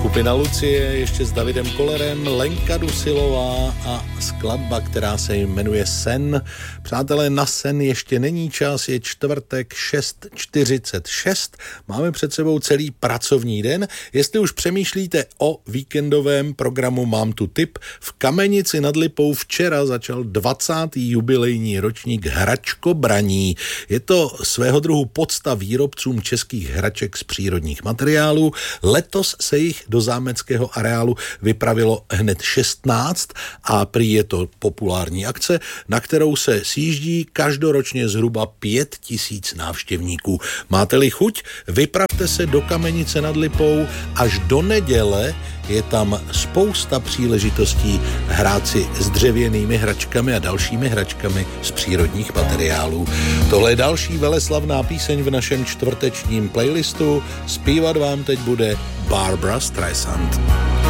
Skupina Lucie ještě s Davidem Kollerem, Lenka Dusilová a skladba, která se jmenuje Sen. Přátelé, na sen ještě není čas, je čtvrtek 6:46. Máme před sebou celý pracovní den. Jestli už přemýšlíte o víkendovém programu, mám tu tip. V Kamenici nad Lipou včera začal 20. jubilejní ročník hračkobraní. Je to svého druhu podsta výrobcům českých hraček z přírodních materiálů. Letos se jich do zámeckého areálu vypravilo hned 16 a prý je to populární akce, na kterou se sjíždí každoročně zhruba 5000 návštěvníků. Máte-li chuť, vypravte se do Kamenice nad Lipou. Až do neděle je tam spousta příležitostí hrát si s dřevěnými hračkami a dalšími hračkami z přírodních materiálů. Tohle je další veleslavná píseň v našem čtvrtečním playlistu. Zpívat vám teď bude Barbra Streisand.